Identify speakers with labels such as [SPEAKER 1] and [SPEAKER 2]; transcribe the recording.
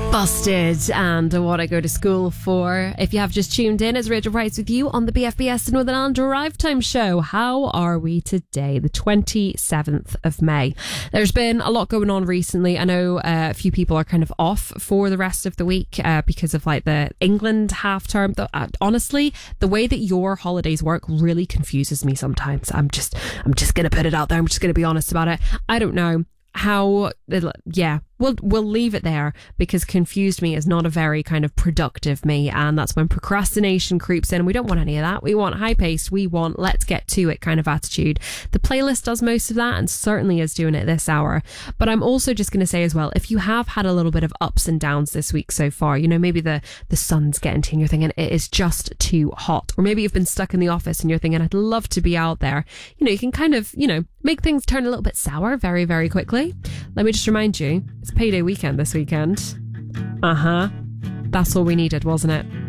[SPEAKER 1] Busted and What I Go to School For. If you have just tuned in, it's Rachel Price with you on the BFBS Northern Ireland Drive Time Show. How are we today? The 27th of May. There's been a lot going on recently. I know a few people are kind of off for the rest of the week because of like the England half term. Honestly, the way that your holidays work really confuses me sometimes. I'm just going to put it out there. I'm just going to be honest about it. I don't know how, We'll leave it there because confused me is not a very kind of productive me, and that's when procrastination creeps in. We don't want any of that. We want high pace. We want let's get to it kind of attitude. The playlist does most of that and certainly is doing it this hour. But I'm also just going to say as well, if you have had a little bit of ups and downs this week so far, you know, maybe the sun's getting to you and you're thinking it is just too hot, or maybe you've been stuck in the office and you're thinking I'd love to be out there. You know, you can kind of, you know, make things turn a little bit sour very, very quickly. Let me just remind you, it's payday weekend this weekend. That's all we needed, wasn't it?